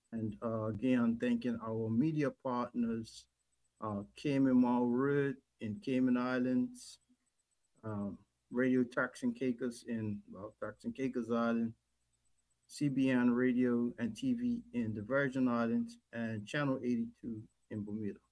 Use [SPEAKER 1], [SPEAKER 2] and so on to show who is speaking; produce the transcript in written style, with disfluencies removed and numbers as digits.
[SPEAKER 1] And again, thanking our media partners, Cayman Mauritius in Cayman Islands, um, Radio Turks and Caicos in Turks and Caicos Island, CBN Radio and TV in the Virgin Islands, and Channel 82 in Bermuda.